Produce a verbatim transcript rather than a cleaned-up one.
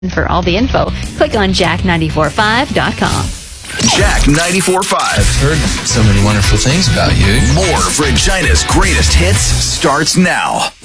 For all the info, click on jack nine four five dot com. Jack ninety-four point five. I've heard so many wonderful things about you. More of Regina's greatest hits starts now.